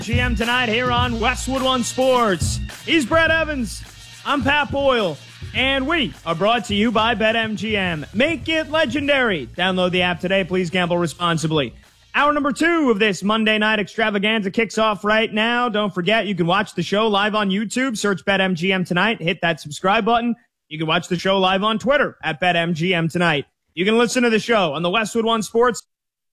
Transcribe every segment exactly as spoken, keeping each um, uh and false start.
G M tonight here on Westwood One Sports. He's Brad Evans. I'm Pat Boyle. And we are brought to you by BetMGM. Make it legendary. Download the app today. Please gamble responsibly. Hour number two of this Monday night extravaganza kicks off right now. Don't forget, you can watch the show live on YouTube. Search BetMGM tonight. Hit that subscribe button. You can watch the show live on Twitter at BetMGM tonight. You can listen to the show on the Westwood One Sports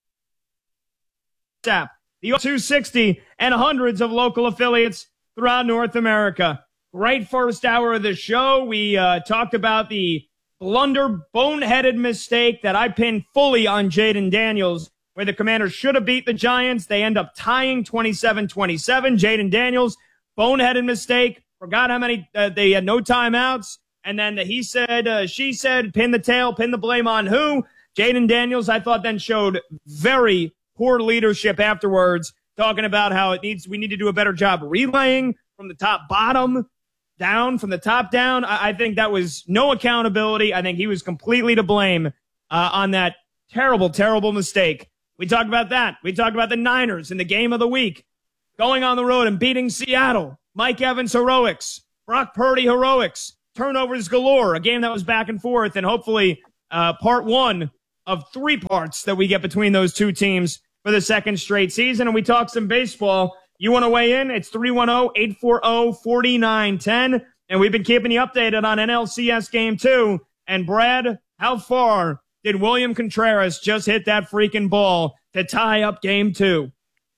app, the two sixty and hundreds of local affiliates throughout North America. Great first hour of the show. We uh, talked about the blunder, boneheaded mistake that I pinned fully on Jayden Daniels, where the Commanders should have beat the Giants. They end up tying twenty-seven twenty-seven. Jayden Daniels, boneheaded mistake, forgot how many, uh, they had no timeouts. And then the he said, uh, she said, pin the tail, pin the blame on who? Jayden Daniels, I thought, then showed very poor leadership afterwards, talking about how it needs, we need to do a better job relaying from the top bottom down, from the top down. I, I think that was no accountability. I think he was completely to blame uh, on that terrible, terrible mistake. We talked about that. We talked about the Niners in the game of the week, going on the road and beating Seattle. Mike Evans heroics, Brock Purdy heroics, turnovers galore, a game that was back and forth, and hopefully uh, part one of three parts that we get between those two teams for the second straight season. And we talk some baseball. You want to weigh in? It's three one zero, eight four zero, four nine one zero. And we've been keeping you updated on N L C S Game two. And Brad, how far did William Contreras just hit that freaking ball to tie up Game two?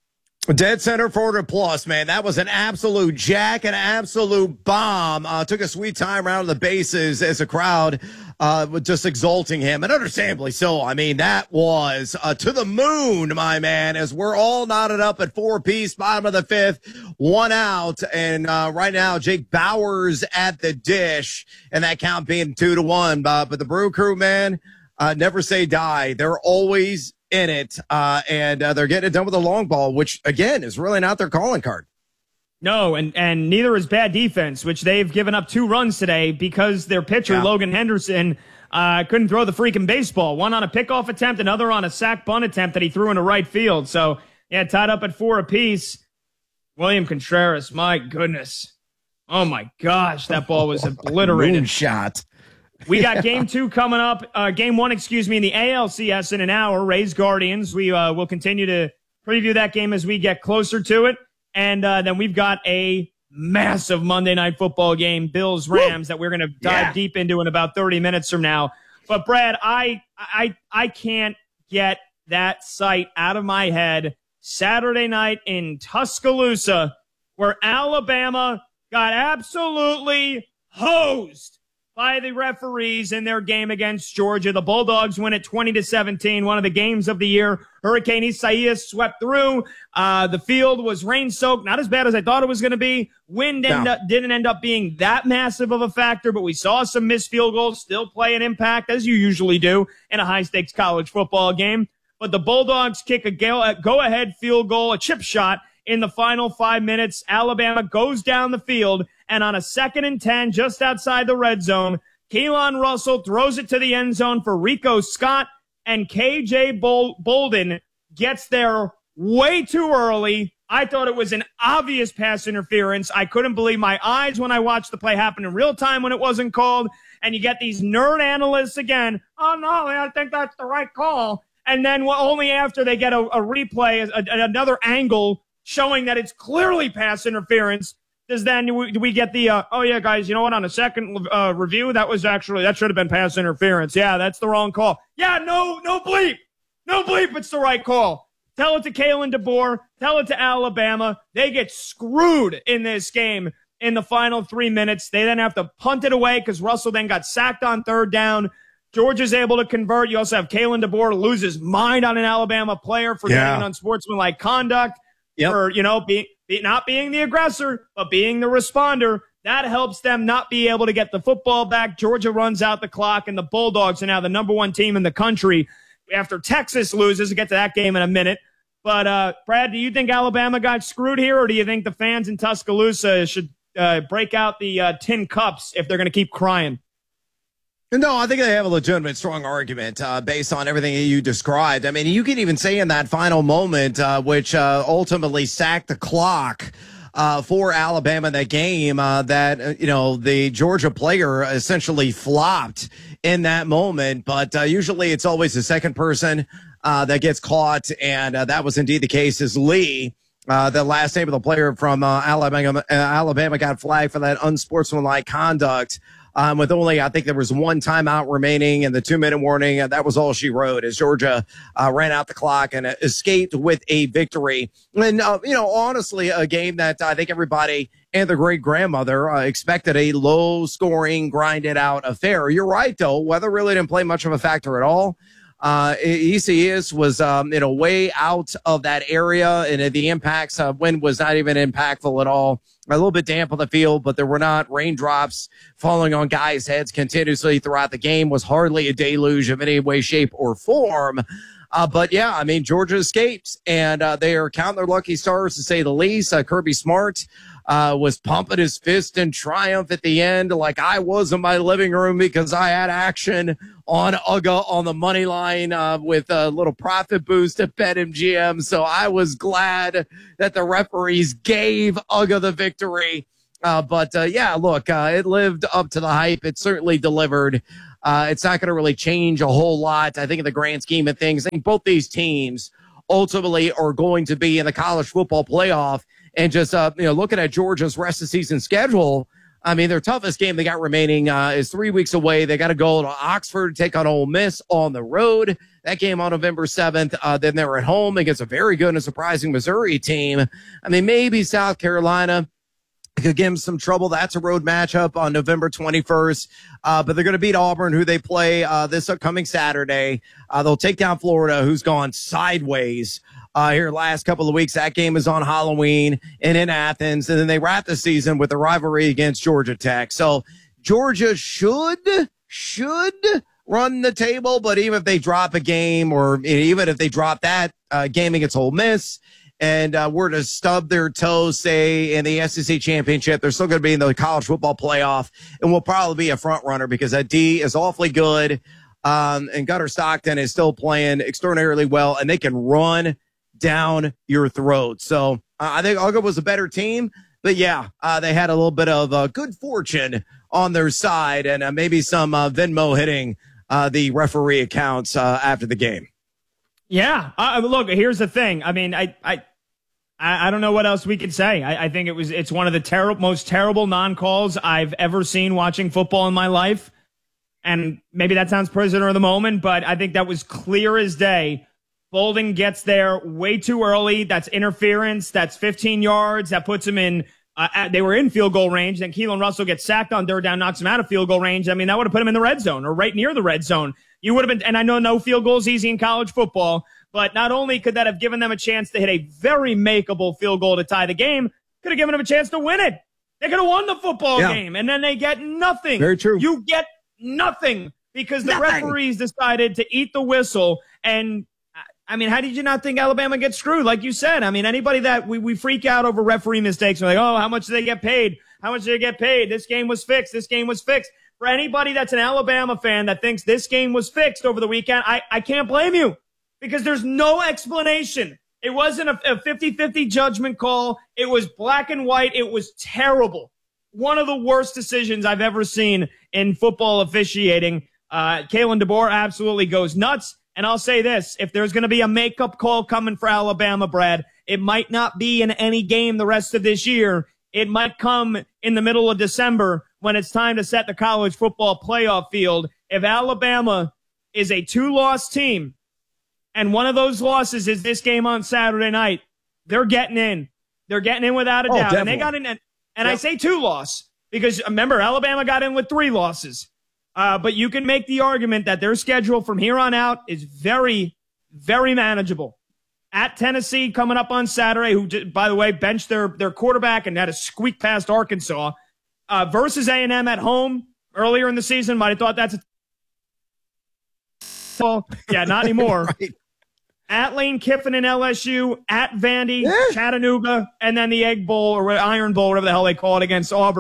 Dead center forward plus, man. That was an absolute jack, an absolute bomb. Uh, took a sweet time around the bases as a crowd uh, was just exalting him, and understandably so. I mean, that was uh, to the moon, my man, as we're all knotted up at four apiece, bottom of the fifth, one out. And uh, right now, Jake Bauers at the dish, and that count being two to one. Uh, but the Brew Crew, man, uh, never say die. They're always in it, uh, and uh, they're getting it done with a long ball, which, again, is really not their calling card. No, and, and neither is bad defense, which they've given up two runs today because their pitcher, yeah. Logan Henderson, uh, couldn't throw the freaking baseball. One on a pickoff attempt, another on a sac bunt attempt that he threw into right field. So, yeah, tied up at four apiece. William Contreras, my goodness. Oh, my gosh, that ball was obliterated. Moonshot. We got game two coming up, uh, game one, excuse me, in the A L C S in an hour, Rays Guardians. We uh, will continue to preview that game as we get closer to it. And uh, then we've got a massive Monday Night Football game, Bills Rams, that we're going to dive yeah. deep into in about thirty minutes from now. But Brad, I, I, I can't get that sight out of my head. Saturday night in Tuscaloosa, where Alabama got absolutely hosed by the referees in their game against Georgia. The Bulldogs win at twenty to seventeen, one of the games of the year. Hurricane Isaias swept through. Uh, the field was rain-soaked, not as bad as I thought it was going to be. Wind end no. up, didn't end up being that massive of a factor, but we saw some missed field goals still play an impact, as you usually do in a high-stakes college football game. But the Bulldogs kick a go-ahead field goal, a chip shot, in the final five minutes. Alabama goes down the field, and on a second and ten, just outside the red zone, Keelan Russell throws it to the end zone for Rico Scott, and K J Bol- Bolden gets there way too early. I thought it was an obvious pass interference. I couldn't believe my eyes when I watched the play happen in real time when it wasn't called. And you get these nerd analysts again. Oh, no, I think that's the right call. And then only after they get a, a replay, a, another angle showing that it's clearly pass interference, does then do we, do we get the, uh, oh, yeah, guys, you know what, on a second uh, review, that was actually, that should have been pass interference. Yeah, that's the wrong call. Yeah, no, no bleep. No bleep, it's the right call. Tell it to Kalen DeBoer. Tell it to Alabama. They get screwed in this game in the final three minutes. They then have to punt it away because Russell then got sacked on third down. Georgia's able to convert. You also have Kalen DeBoer lose his mind on an Alabama player for yeah. getting unsportsmanlike conduct. Yep. For, you know, be, be, not being the aggressor, but being the responder. That helps them not be able to get the football back. Georgia runs out the clock, and the Bulldogs are now the number one team in the country after Texas loses. We'll get to that game in a minute. But, uh, Brad, do you think Alabama got screwed here, or do you think the fans in Tuscaloosa should uh, break out the uh, tin cups if they're going to keep crying? No, I think they have a legitimate, strong argument uh, based on everything that you described. I mean, you can even say in that final moment, uh, which uh, ultimately sacked the clock uh, for Alabama in that game, uh, that, uh, you know, the Georgia player essentially flopped in that moment. But uh, usually it's always the second person uh, that gets caught. And uh, that was indeed the case as Lee. Uh, the last name of the player from uh, Alabama, uh, Alabama got flagged for that unsportsmanlike conduct. Um, with only, I think there was one timeout remaining and the two minute warning. Uh, that was all she wrote as Georgia uh, ran out the clock and uh, escaped with a victory. And, uh, you know, honestly, a game that I think everybody and the great grandmother uh, expected a low scoring, grinded out affair. You're right, though. Weather really didn't play much of a factor at all. Uh, E C U was, um, you know, way out of that area, and the impacts, uh, wind was not even impactful at all. A little bit damp on the field, but there were not raindrops falling on guys' heads continuously throughout the game. Was hardly a deluge of any way, shape, or form. Uh, but yeah, I mean, Georgia escaped, and uh, they are counting their lucky stars to say the least. Uh, Kirby Smart uh, was pumping his fist in triumph at the end, like I was in my living room because I had action on U G A on the money line uh, with a little profit boost at BetMGM. So I was glad that the referees gave U G A the victory. Uh, but uh, yeah, look, uh, it lived up to the hype. It certainly delivered. Uh, it's not going to really change a whole lot. I think in the grand scheme of things, I think both these teams ultimately are going to be in the college football playoff. And just, uh, you know, looking at Georgia's rest of season schedule, I mean, their toughest game they got remaining uh, is three weeks away. They got to go to Oxford to take on Ole Miss on the road. That game on November seventh. Uh, then they're at home against a very good and surprising Missouri team. I mean, maybe South Carolina could give them some trouble. That's a road matchup on November twenty-first. Uh, but they're going to beat Auburn, who they play uh, this upcoming Saturday. Uh, they'll take down Florida, who's gone sideways uh, here last couple of weeks. That game is on Halloween and in Athens. And then they wrap the season with a rivalry against Georgia Tech. So Georgia should, should run the table. But even if they drop a game, or even if they drop that uh, game against Ole Miss, and uh, were to stub their toes, say, in the S E C championship, they're still going to be in the college football playoff and will probably be a front runner because that D is awfully good. Um, and Gunnar Stockton is still playing extraordinarily well, and they can run down your throat. So uh, I think U G A was a better team, but yeah, uh, they had a little bit of uh, good fortune on their side, and uh, maybe some uh, Venmo hitting uh, the referee accounts uh, after the game. Yeah. Uh, look, here's the thing. I mean, I, I, I don't know what else we could say. I, I think it was, it's one of the ter- most terrible non-calls I've ever seen watching football in my life. And maybe that sounds prisoner of the moment, but I think that was clear as day. Bolden gets there way too early. That's interference. That's fifteen yards. That puts him in, uh, at, they were in field goal range. Then Keelan Russell gets sacked on third down, knocks him out of field goal range. I mean, that would have put him in the red zone or right near the red zone. You would have been, and I know no field goal is easy in college football, but not only could that have given them a chance to hit a very makeable field goal to tie the game, could have given them a chance to win it. They could have won the football yeah. game, and then they get nothing. Very true. You get nothing because the nothing. referees decided to eat the whistle. And, I mean, how did you not think Alabama gets screwed? Like you said, I mean, anybody that we, we freak out over referee mistakes, we're like, oh, how much do they get paid? How much do they get paid? This game was fixed. This game was fixed. For anybody that's an Alabama fan that thinks this game was fixed over the weekend, I, I can't blame you. Because there's no explanation. It wasn't a fifty-fifty judgment call. It was black and white. It was terrible. One of the worst decisions I've ever seen in football officiating. Uh, Kalen DeBoer absolutely goes nuts. And I'll say this, if there's going to be a makeup call coming for Alabama, Brad, it might not be in any game the rest of this year. It might come in the middle of December when it's time to set the college football playoff field. If Alabama is a two-loss team, and one of those losses is this game on Saturday night, they're getting in. They're getting in without a oh, doubt. Definitely. And they got in. And yep. I say two loss because, remember, Alabama got in with three losses. Uh, but you can make the argument that their schedule from here on out is very, very manageable. At Tennessee coming up on Saturday, who, by the way, benched their, their quarterback and had to squeak past Arkansas, uh, versus A and M at home earlier in the season. Might have thought that's a well, yeah, not anymore. Right. At Lane Kiffin and L S U, at Vandy, yeah. Chattanooga, and then the Egg Bowl or Iron Bowl, whatever the hell they call it, against Auburn.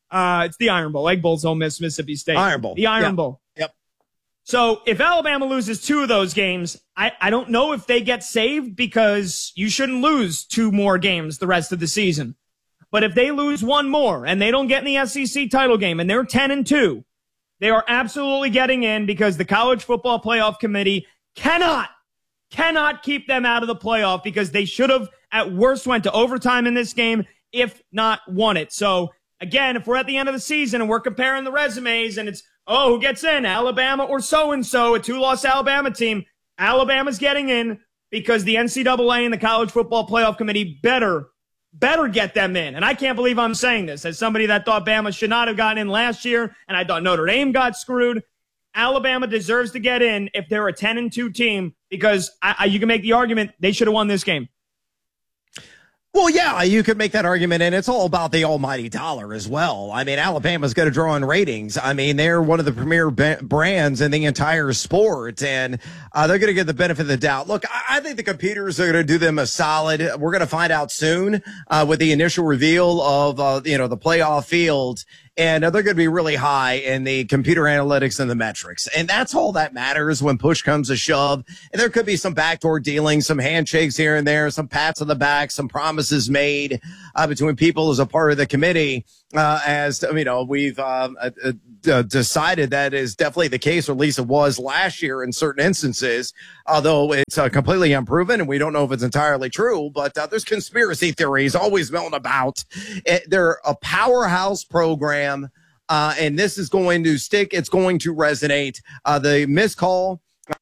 Uh, it's the Iron Bowl. Egg Bowl's Ole Miss, Mississippi State. Iron Bowl. The Iron yeah. Bowl. Yep. So if Alabama loses two of those games, I, I don't know if they get saved because you shouldn't lose two more games the rest of the season. But if they lose one more and they don't get in the S E C title game and they're ten and two, they are absolutely getting in because the College Football Playoff Committee cannot, cannot keep them out of the playoff because they should have at worst went to overtime in this game, if not won it. So again, if we're at the end of the season and we're comparing the resumes and it's, oh, who gets in, Alabama or so-and-so, a two-loss Alabama team, Alabama's getting in because the N C double A and the College Football Playoff Committee better Better get them in. And I can't believe I'm saying this as somebody that thought Bama should not have gotten in last year, and I thought Notre Dame got screwed. Alabama deserves to get in if they're a ten and two team because I, I, you can make the argument they should have won this game. Well, yeah, you could make that argument, and it's all about the almighty dollar as well. I mean, Alabama's going to draw in ratings. I mean, they're one of the premier b- brands in the entire sport, and uh, they're going to get the benefit of the doubt. Look, I, I think the computers are going to do them a solid. We're going to find out soon uh, with the initial reveal of, uh, you know, the playoff field. And they're going to be really high in the computer analytics and the metrics. And that's all that matters when push comes to shove. And there could be some backdoor dealing, some handshakes here and there, some pats on the back, some promises made uh, between people as a part of the committee. Uh, as, you know, we've um, uh, uh, decided that is definitely the case, or at least it was last year in certain instances, although it's uh, completely unproven and we don't know if it's entirely true. But uh, there's conspiracy theories always milling about. It, they're a powerhouse program, uh, and this is going to stick. It's going to resonate. Uh, the missed call,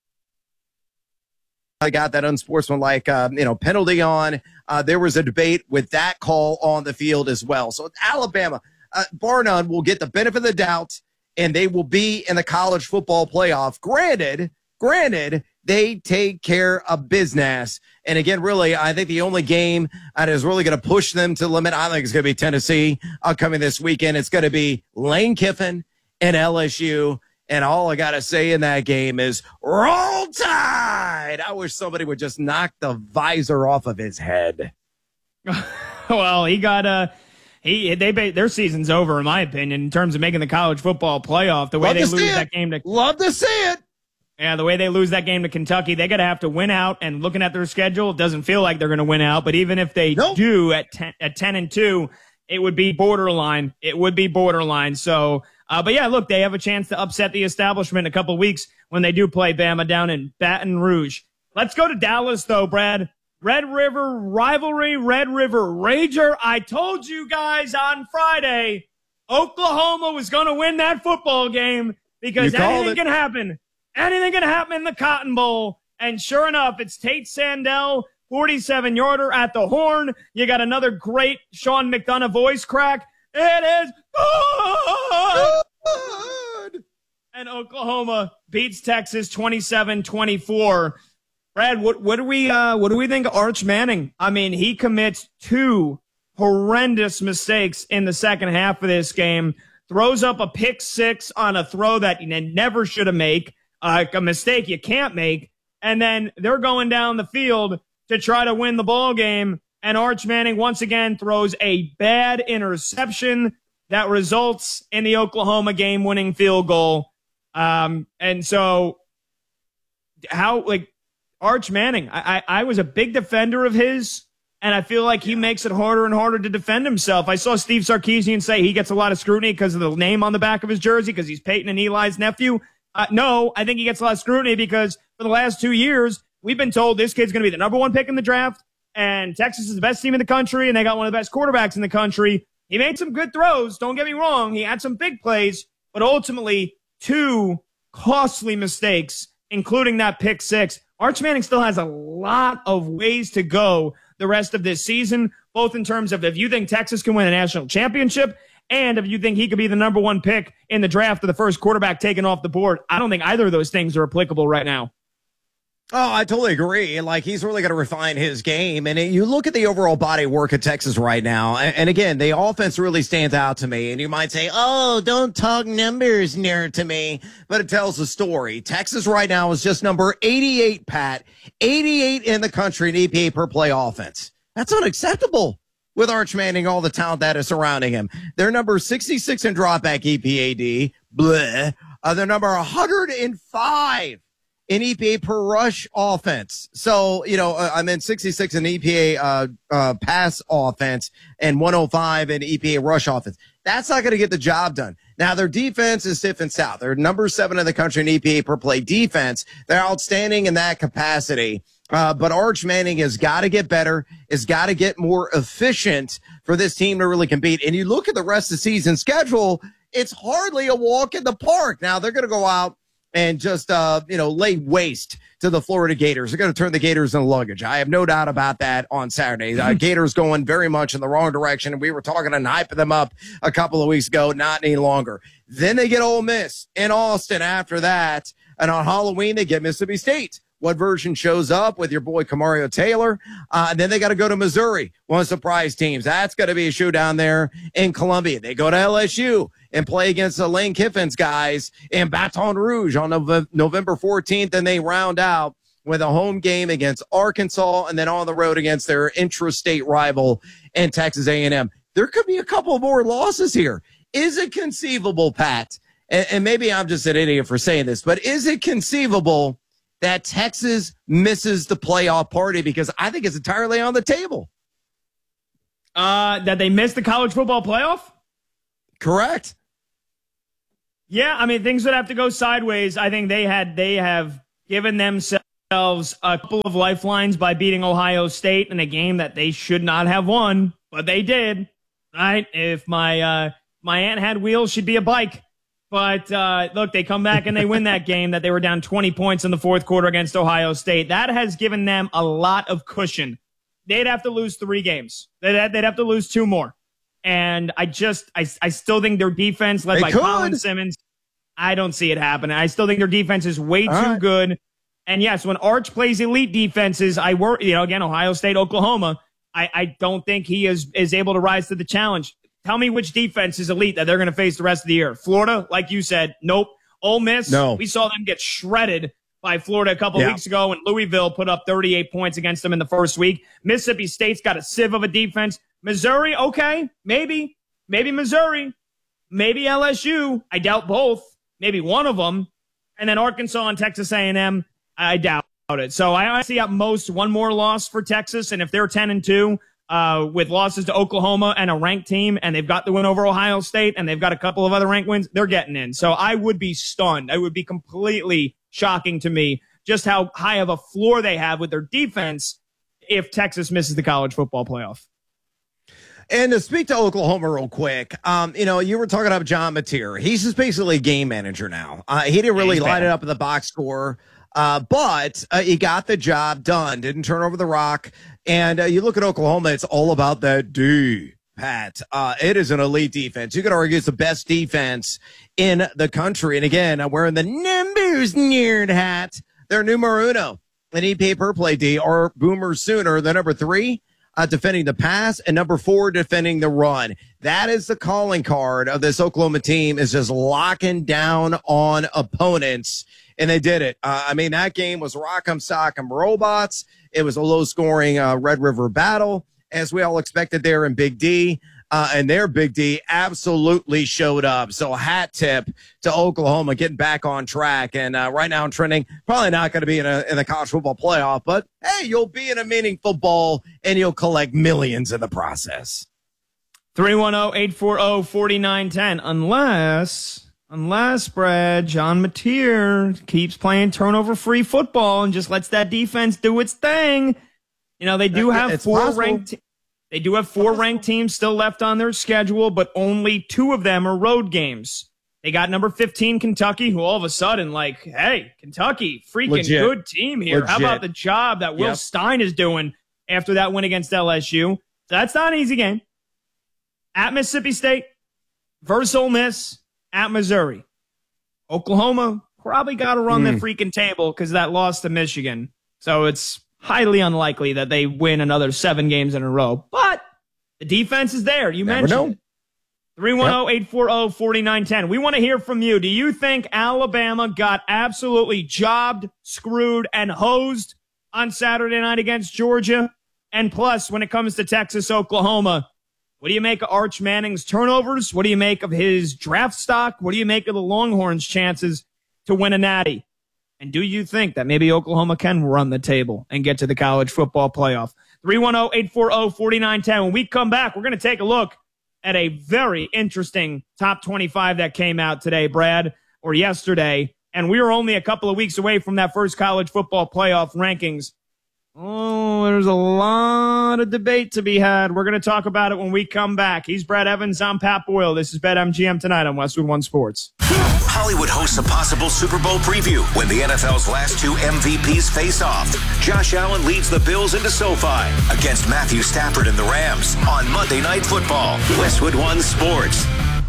I got that unsportsmanlike, uh, you know, penalty on. Uh, there was a debate with that call on the field as well. So Alabama, uh, bar none, will get the benefit of the doubt, and they will be in the college football playoff. Granted, granted, they take care of business. And again, really, I think the only game that is really going to push them to the limit, I think it's going to be Tennessee uh, coming this weekend. It's going to be Lane Kiffin and L S U. And all I got to say in that game is roll tide. I wish somebody would just knock the visor off of his head. Well, he got uh, he they their season's over, in my opinion, in terms of making the college football playoff. The way Love they lose it. that game to Love to see it. Yeah, the way they lose that game to Kentucky, they're going to have to win out. And looking at their schedule, it doesn't feel like they're going to win out. But even if they nope. do at ten, at ten and two, it would be borderline. It would be borderline. So. Uh, but yeah, look, they have a chance to upset the establishment in a couple weeks when they do play Bama down in Baton Rouge. Let's go to Dallas, though, Brad. Red River rivalry, Red River Rager. I told you guys on Friday, Oklahoma was going to win that football game because anything can happen. Anything can happen in the Cotton Bowl. And sure enough, it's Tate Sandell, forty-seven yarder at the horn. You got another great Sean McDonough voice crack. It is good. And Oklahoma beats Texas twenty-seven twenty-four. Brad, what, what do we, uh, what do we think of Arch Manning? I mean, he commits two horrendous mistakes in the second half of this game, throws up a pick six on a throw that you never should have made, uh, a mistake you can't make. And then they're going down the field to try to win the ball game. And Arch Manning once again throws a bad interception that results in the Oklahoma game-winning field goal. Um, and so how, like, Arch Manning, I, I, I was a big defender of his, and I feel like he makes it harder and harder to defend himself. I saw Steve Sarkisian say he gets a lot of scrutiny because of the name on the back of his jersey because he's Peyton and Eli's nephew. Uh, no, I think he gets a lot of scrutiny because for the last two years, we've been told this kid's going to be the number one pick in the draft. And Texas is the best team in the country, and they got one of the best quarterbacks in the country. He made some good throws. Don't get me wrong. He had some big plays, but ultimately two costly mistakes, including that pick six. Arch Manning still has a lot of ways to go the rest of this season, both in terms of if you think Texas can win a national championship and if you think he could be the number one pick in the draft or the first quarterback taken off the board. I don't think either of those things are applicable right now. Oh, I totally agree. Like, he's really going to refine his game. And you look at the overall body of work at Texas right now. And, and again, the offense really stands out to me. And you might say, oh, don't talk numbers near to me. But it tells a story. Texas right now is just number eighty-eight, Pat. eighty-eight in the country in E P A per play offense. That's unacceptable. with Arch Manning, all the talent that is surrounding him. They're number sixty-six in dropback E P A D. Bleh. Uh, they're number one hundred five in E P A per rush offense. So, you know, uh, I'm in sixty-six in E P A uh, uh, pass offense and one oh five in E P A rush offense. That's not going to get the job done. Now, their defense is stiff and stout. They're number seven in the country in E P A per play defense. They're outstanding in that capacity. Uh, but Arch Manning has got to get better, has got to get more efficient for this team to really compete. And you look at the rest of the season schedule, it's hardly a walk in the park. Now, they're going to go out and just, uh, you know, lay waste to the Florida Gators. They're going to turn the Gators into luggage. I have no doubt about that on Saturday. Uh, Gators going very much in the wrong direction, and we were talking and hyping them up a couple of weeks ago, not any longer. Then they get Ole Miss in Austin after that, and on Halloween, they get Mississippi State. What version shows up with your boy Kamario Taylor? Uh, and then they got to go to Missouri, one of the surprise teams. That's going to be a showdown there in Columbia. They go to L S U and play against the Lane Kiffin's guys in Baton Rouge on Nov- November fourteenth. And they round out with a home game against Arkansas and then on the road against their intrastate rival in Texas A and M. There could be a couple more losses here. Is it conceivable, Pat? And, and maybe I'm just an idiot for saying this, but is it conceivable that Texas misses the playoff party? Because I think it's entirely on the table. Uh, that they missed the college football playoff? Correct. Yeah, I mean, things would have to go sideways. I think they had they have given themselves a couple of lifelines by beating Ohio State in a game that they should not have won, but they did. Right? If my uh, my aunt had wheels, she'd be a bike. But, uh, look, they come back and they win that game that they were down twenty points in the fourth quarter against Ohio State. That has given them a lot of cushion. They'd have to lose three games. They'd have, they'd have to lose two more. And I just, I, I still think their defense, led they by could. Colin Simmons, I don't see it happening. I still think their defense is way All too right. good. And yes, when Arch plays elite defenses, I work, you know, again, Ohio State, Oklahoma, I, I don't think he is, is able to rise to the challenge. Tell me which defense is elite that they're going to face the rest of the year. Florida, like you said, nope. Ole Miss, no. We saw them get shredded by Florida a couple yeah. weeks ago, and Louisville put up thirty-eight points against them in the first week. Mississippi State's got a sieve of a defense. Missouri, okay, maybe. Maybe Missouri. Maybe L S U. I doubt both. Maybe one of them. And then Arkansas and Texas A and M, I doubt it. So I see at most one more loss for Texas, and if they're ten and two, Uh, with losses to Oklahoma and a ranked team, and they've got the win over Ohio State, and they've got a couple of other ranked wins, they're getting in. So I would be stunned. It would be completely shocking to me just how high of a floor they have with their defense if Texas misses the college football playoff. And to speak to Oklahoma real quick, um, you know, you were talking about John Mateer. He's just basically a game manager now. Uh, he didn't really light it up in the box score. Uh, but uh, he got the job done, didn't turn over the rock. And uh, you look at Oklahoma, it's all about that D, Pat. Uh, it is an elite defense. You could argue it's the best defense in the country. And again, I'm wearing the numbers nerd hat. They're numero uno in E P A per play D, or Boomer Sooner. They're number three uh, defending the pass, and number four defending the run. That is the calling card of this Oklahoma team, is just locking down on opponents. And they did it. Uh, I mean, that game was rock'em sock'em robots. It was a low-scoring uh, Red River battle, as we all expected there in Big D. Uh, and their Big D absolutely showed up. So hat tip to Oklahoma getting back on track. And uh, right now I'm trending, probably not going to be in, a, in the college football playoff. But, hey, you'll be in a meaningful bowl, and you'll collect millions in the process. three one zero, eight four zero, four nine one zero. Unless... Unless, Brad, John Mateer keeps playing turnover-free football and just lets that defense do its thing. You know, they do have it's four possible. ranked. They do have four ranked teams still left on their schedule, but only two of them are road games. They got number fifteen Kentucky, who all of a sudden, like, hey, Kentucky, freaking Legit. good team here. Legit. How about the job that Will Yep. Stein is doing after that win against L S U? So that's not an easy game. At Mississippi State versus Ole Miss. At Missouri. Oklahoma probably got to run Mm. the freaking table because of that loss to Michigan. So it's highly unlikely that they win another seven games in a row. But the defense is there. You Never mentioned know. it. three one zero, eight four zero, four nine one zero. We want to hear from you. Do you think Alabama got absolutely jobbed, screwed, and hosed on Saturday night against Georgia? And plus, when it comes to Texas, Oklahoma, what do you make of Arch Manning's turnovers? What do you make of his draft stock? What do you make of the Longhorns' chances to win a natty? And do you think that maybe Oklahoma can run the table and get to the college football playoff? three one zero, eight four zero, four nine one zero. When we come back, we're going to take a look at a very interesting top twenty-five that came out today, Brad, or yesterday. And we were only a couple of weeks away from that first college football playoff rankings. Oh, there's a lot of debate to be had. We're going to talk about it when we come back. He's Brad Evans. I'm Pat Boyle. This is BetMGM tonight on Westwood One Sports. Hollywood hosts a possible Super Bowl preview when the N F L's last two M V Ps face off. Josh Allen leads the Bills into SoFi against Matthew Stafford and the Rams on Monday Night Football. Westwood One Sports.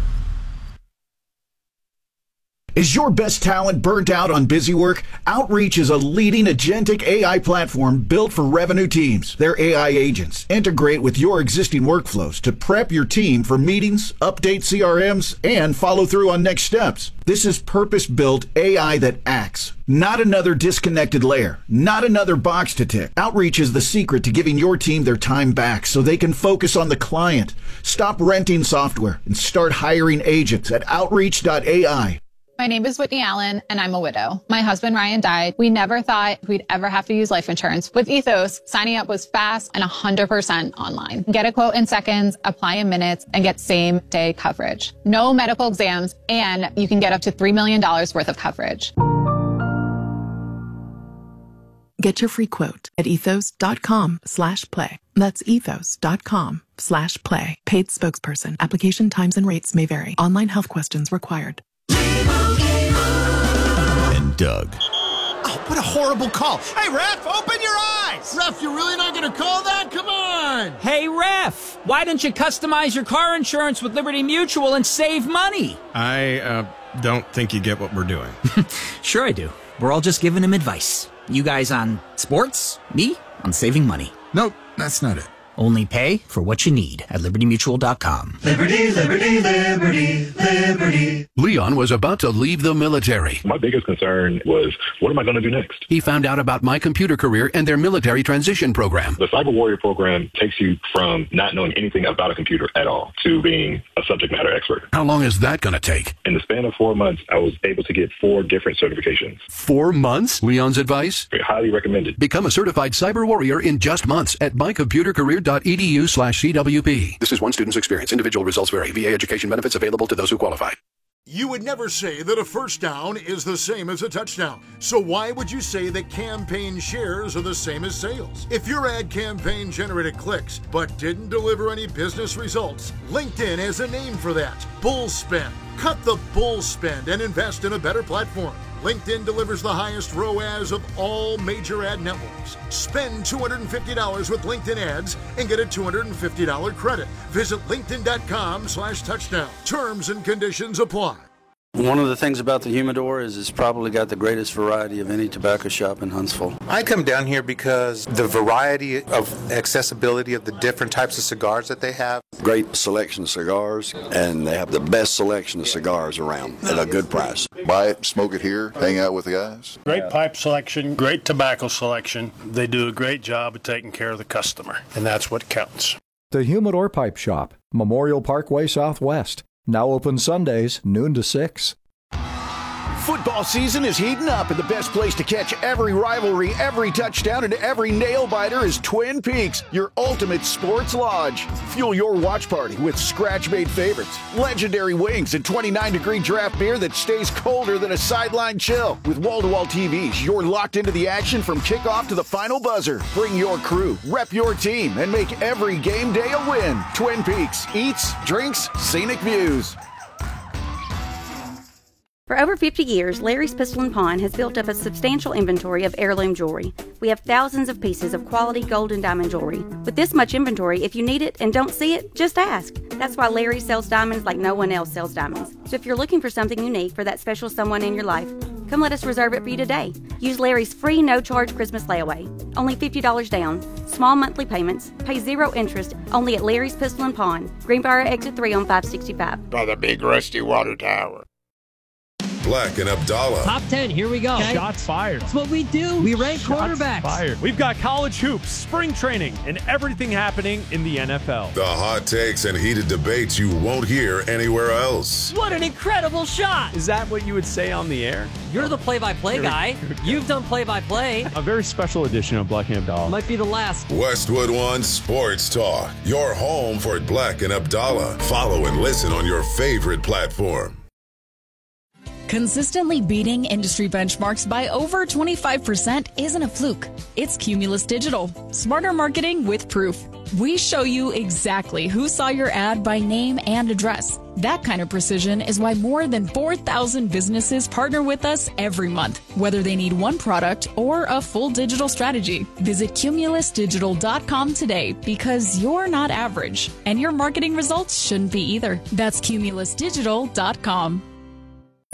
Is your best talent burnt out on busy work? Outreach is a leading agentic A I platform built for revenue teams. Their A I agents integrate with your existing workflows to prep your team for meetings, update C R Ms, and follow through on next steps. This is purpose-built A I that acts. Not another disconnected layer. Not another box to tick. Outreach is the secret to giving your team their time back so they can focus on the client. Stop renting software and start hiring agents at outreach dot A I. My name is Whitney Allen, and I'm a widow. My husband, Ryan, died. We never thought we'd ever have to use life insurance. With Ethos, signing up was fast and one hundred percent online. Get a quote in seconds, apply in minutes, and get same-day coverage. No medical exams, and you can get up to three million dollars worth of coverage. Get your free quote at ethos.com slash play. That's ethos.com slash play. Paid spokesperson. Application times and rates may vary. Online health questions required. And Doug. Oh, what a horrible call. Hey, ref, open your eyes. Ref, you're really not going to call that? Come on. Hey, ref, why don't you customize your car insurance with Liberty Mutual and save money? I uh, don't think you get what we're doing. Sure I do. We're all just giving him advice. You guys on sports, me on saving money. Nope, that's not it. Only pay for what you need at liberty mutual dot com. Liberty, liberty, liberty, liberty. Leon was about to leave the military. My biggest concern was, what am I going to do next? He found out about My Computer Career and their military transition program. The Cyber Warrior program takes you from not knowing anything about a computer at all to being a subject matter expert. How long is that going to take? In the span of four months, I was able to get four different certifications. Four months? Leon's advice? Highly recommended. Become a certified Cyber Warrior in just months at my computer career dot e d u slash c w p. This is one student's experience. Individual results vary. V A education benefits available to those who qualify. You would never say that a first down is the same as a touchdown. So why would you say that campaign shares are the same as sales? If your ad campaign generated clicks but didn't deliver any business results, LinkedIn has a name for that. Bull spend. Cut the bull spend and invest in a better platform. LinkedIn delivers the highest R O A S of all major ad networks. Spend two hundred fifty dollars with LinkedIn ads and get a two hundred fifty dollars credit. Visit linkedin.com slash touchdown. Terms and conditions apply. One of the things about the Humidor is it's probably got the greatest variety of any tobacco shop in Huntsville. I come down here because the variety of accessibility of the different types of cigars that they have. Great selection of cigars, and they have the best selection of cigars around at a good price. Buy it, smoke it here, hang out with the guys. Great pipe selection, great tobacco selection. They do a great job of taking care of the customer, and that's what counts. The Humidor Pipe Shop, Memorial Parkway Southwest. Now open Sundays, noon to six. Football season is heating up, and the best place to catch every rivalry, every touchdown, and every nail-biter is Twin Peaks, your ultimate sports lodge. Fuel your watch party with scratch-made favorites, legendary wings, and twenty-nine degree draft beer that stays colder than a sideline chill. With wall-to-wall T Vs, you're locked into the action from kickoff to the final buzzer. Bring your crew, rep your team, and make every game day a win. Twin Peaks, eats, drinks, scenic views. For over fifty years, Larry's Pistol and Pawn has built up a substantial inventory of heirloom jewelry. We have thousands of pieces of quality gold and diamond jewelry. With this much inventory, if you need it and don't see it, just ask. That's why Larry sells diamonds like no one else sells diamonds. So if you're looking for something unique for that special someone in your life, come let us reserve it for you today. Use Larry's free no-charge Christmas layaway. Only fifty dollars down. Small monthly payments. Pay zero interest. Only at Larry's Pistol and Pawn. Greenbrier Exit three on five sixty-five. By the big rusty water tower. Black and Abdallah. Top ten, here we go. Okay. Shots fired. That's what we do. We rank Shots quarterbacks. fired. We've got college hoops, spring training, and everything happening in the N F L. The hot takes and heated debates you won't hear anywhere else. What an incredible shot. Is that what you would say on the air? You're the play-by-play guy. You've done play-by-play. A very special edition of Black and Abdallah. Might be the last. Westwood One Sports Talk. Your home for Black and Abdallah. Follow and listen on your favorite platform. Consistently beating industry benchmarks by over twenty-five percent isn't a fluke. It's Cumulus Digital. Smarter marketing with proof. We show you exactly who saw your ad by name and address. That kind of precision is why more than four thousand businesses partner with us every month, whether they need one product or a full digital strategy. Visit cumulus digital dot com today because you're not average, and your marketing results shouldn't be either. That's cumulus digital dot com.